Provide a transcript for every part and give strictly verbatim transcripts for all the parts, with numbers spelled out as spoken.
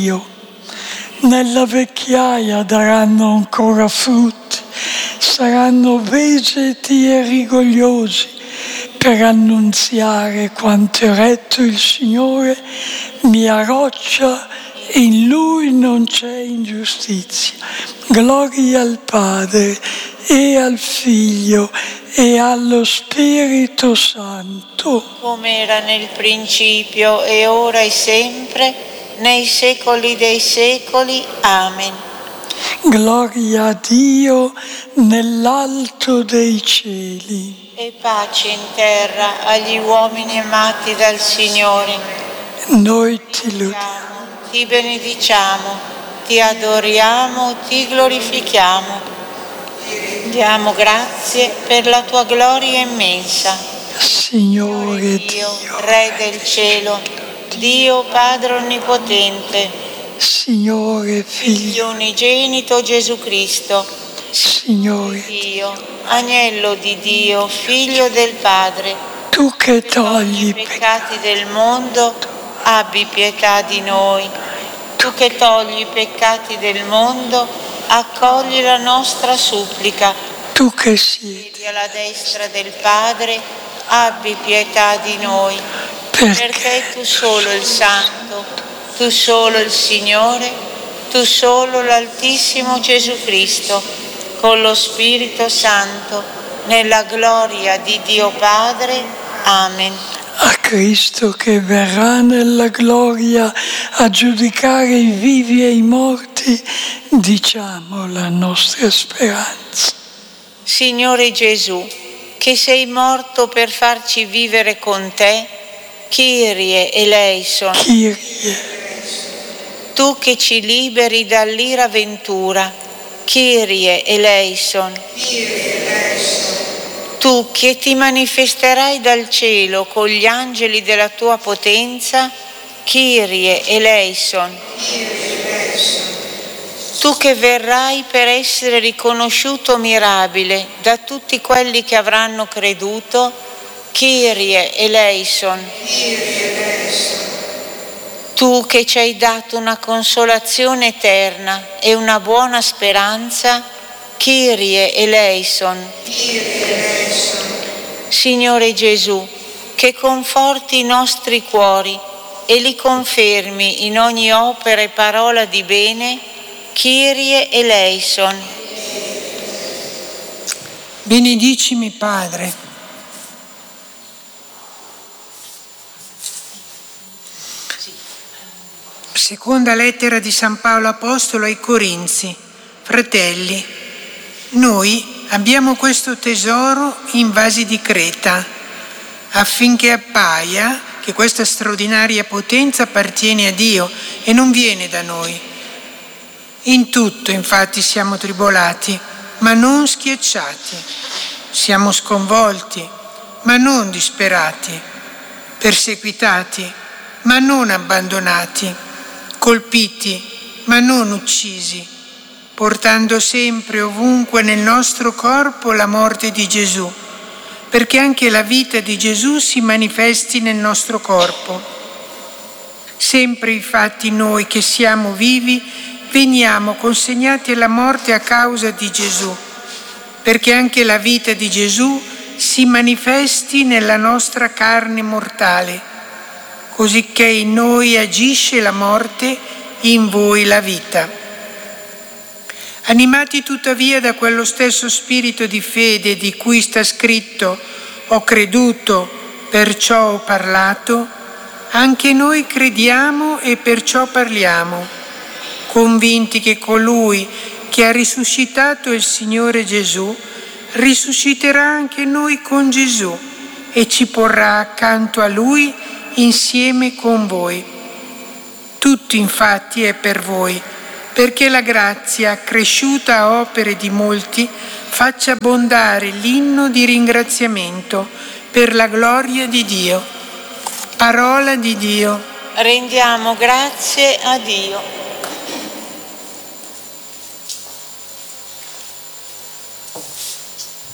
Nella vecchiaia daranno ancora frutti, saranno vegeti e rigogliosi per annunziare quanto è retto il Signore, mia roccia, in Lui non c'è ingiustizia. Gloria al Padre e al Figlio e allo Spirito Santo. Come era nel principio e ora e sempre, nei secoli dei secoli. Amen. Gloria a Dio nell'alto dei cieli. E pace in terra agli uomini amati dal Signore. Noi ti lodiamo, ti benediciamo, ti adoriamo, ti glorifichiamo. Diamo grazie per la tua gloria immensa. Signore Dio, Dio, Re del cielo, Dio Padre Onnipotente, Signore Figlio, Figlio unigenito Gesù Cristo, Signore Dio, Agnello di Dio, Figlio del Padre, tu che togli i peccati del mondo, abbi pietà di noi. Tu che togli i peccati del mondo, accogli la nostra supplica. Tu che siedi alla destra del Padre, abbi pietà di noi. perché, perché tu solo il Santo, tu solo il Signore, tu solo l'Altissimo Gesù Cristo, con lo Spirito Santo, nella gloria di Dio Padre. Amen. a Cristo che verrà nella gloria a giudicare i vivi e i morti, diciamo la nostra speranza. Signore Gesù, che sei morto per farci vivere con te, Kyrie eleison. Kyrie. Tu che ci liberi dall'ira ventura, Kyrie eleison. Kyrie eleison. Tu che ti manifesterai dal cielo con gli angeli della tua potenza, Kyrie eleison. Kyrie eleison. Tu che verrai per essere riconosciuto mirabile da tutti quelli che avranno creduto, Kyrie eleison. Kyrie eleison. Tu che ci hai dato una consolazione eterna e una buona speranza, Kyrie eleison. Kyrie eleison. Signore Gesù, che conforti i nostri cuori e li confermi in ogni opera e parola di bene, Kyrie eleison. Benedicimi Padre. Seconda lettera di San Paolo Apostolo ai Corinzi. Fratelli, noi abbiamo questo tesoro in vasi di Creta, affinché appaia che questa straordinaria potenza appartiene a Dio e non viene da noi. In tutto, infatti, siamo tribolati, ma non schiacciati. Siamo sconvolti, ma non disperati. Perseguitati, ma non abbandonati. Colpiti, ma non uccisi. Portando sempre ovunque nel nostro corpo la morte di Gesù, perché anche la vita di Gesù si manifesti nel nostro corpo. Sempre infatti noi che siamo vivi veniamo consegnati alla morte a causa di Gesù, perché anche la vita di Gesù si manifesti nella nostra carne mortale, cosicché in noi agisce la morte, in voi la vita. Animati tuttavia da quello stesso spirito di fede di cui sta scritto: ho creduto, perciò ho parlato, anche noi crediamo e perciò parliamo, convinti che colui che ha risuscitato il Signore Gesù risusciterà anche noi con Gesù e ci porrà accanto a Lui insieme con voi. Tutto infatti è per voi, perché la grazia, cresciuta a opere di molti, faccia abbondare l'inno di ringraziamento per la gloria di Dio. Parola di Dio. Rendiamo grazie a Dio.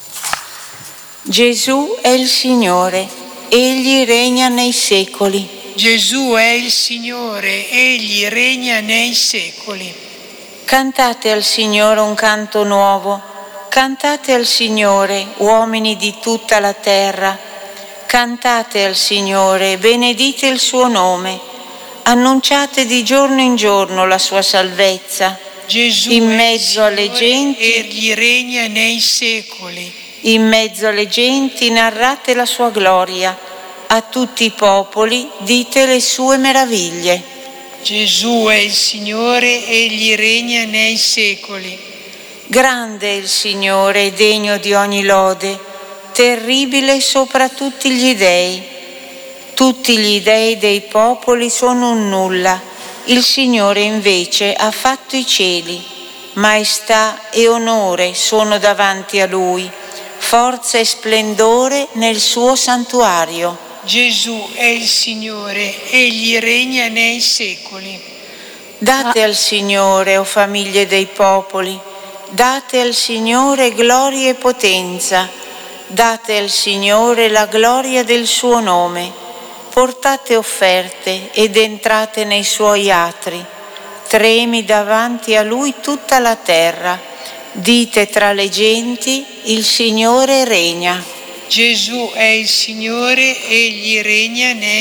Gesù è il Signore, Egli regna nei secoli. Gesù è il Signore, Egli regna nei secoli. Cantate al Signore un canto nuovo, cantate al Signore, uomini di tutta la terra. Cantate al Signore, benedite il suo nome, annunciate di giorno in giorno la sua salvezza. Gesù in è mezzo il alle Signore, genti, Egli regna nei secoli. in mezzo alle genti narrate la sua gloria, a tutti i popoli dite le sue meraviglie. Gesù è il Signore, Egli regna nei secoli. Grande è il Signore, degno di ogni lode, terribile sopra tutti gli dei. Tutti gli dei dei popoli sono un nulla, il Signore invece ha fatto i cieli. Maestà e onore sono davanti a Lui, forza e splendore nel suo santuario. Gesù è il Signore, Egli regna nei secoli. Date al Signore, o famiglie dei popoli, date al Signore gloria e potenza, date al Signore la gloria del suo nome, portate offerte ed entrate nei suoi atri, tremi davanti a Lui tutta la terra, dite tra le genti, il Signore regna. Gesù è il Signore, Egli regna nei